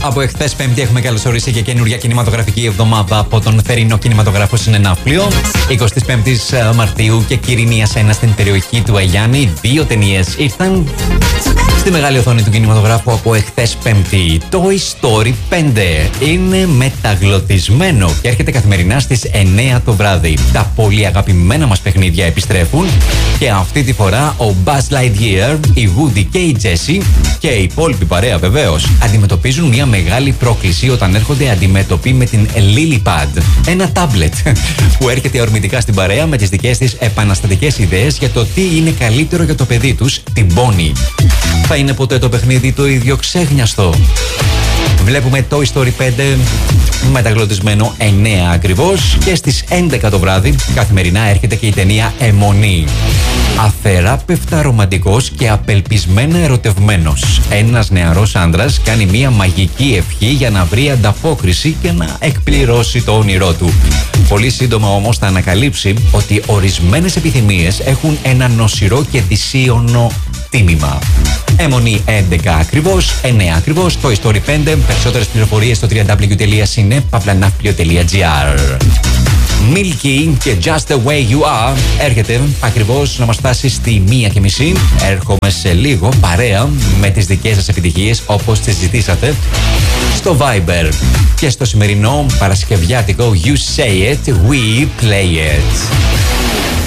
Από εχθές Πέμπτη έχουμε καλωσορίσει για καινούργια κινηματογραφική εβδομάδα από τον θερινό κινηματογράφο Συνενάφλιο. 25 Μαρτίου και Κυρινή Ασένα στην περιοχή του Αγιάννη. 2 ταινίες ήρθαν στη μεγάλη οθόνη του κινηματογράφου από εχθές Πέμπτη. Το Toy Story 5 είναι μεταγλωτισμένο και έρχεται καθημερινά στις 9 το βράδυ. Τα πολύ αγαπημένα μας παιχνίδια επιστρέφουν και αυτή τη φορά ο Buzz Lightyear, η Woody και η Jessie και η υπόλοιπη παρέα βεβαίως αντιμετωπίζουν μια μεγάλη πρόκληση όταν έρχονται αντιμέτωποι με την Lillipad, ένα τάμπλετ που έρχεται ορμητικά στην παρέα με τις δικές της επαναστατικές ιδέες για το τι είναι καλύτερο για το παιδί τους, την Bonnie. Θα είναι ποτέ το παιχνίδι το ίδιο ξέχνιαστο? Βλέπουμε Toy Story 5 μεταγλωτισμένο 9 ακριβώς και στις 11 το βράδυ καθημερινά έρχεται και η ταινία Αιμονή. Αθεράπευτα ρομαντικός και απελπισμένα ερωτευμένος. Ένας νεαρός άντρας κάνει μια μαγική ευχή για να βρει ανταπόκριση και να εκπληρώσει το όνειρό του. Πολύ σύντομα όμως θα ανακαλύψει ότι ορισμένες επιθυμίες έχουν ένα νοσηρό και δυσίωνο τίμημα. Αιμονή 11 ακριβώς, 9 ακριβώς, Toy Story 5. Περισσότερες πληροφορίες στο www.pavlanafplio.gr. Milky και Just the Way You Are έρχεται ακριβώς να μας φτάσει στη 1:30. Έρχομαι σε λίγο παρέα με τις δικές σας επιτυχίες όπως τις ζητήσατε στο Viber. Και στο σημερινό παρασκευιάτικο You Say It, We Play It.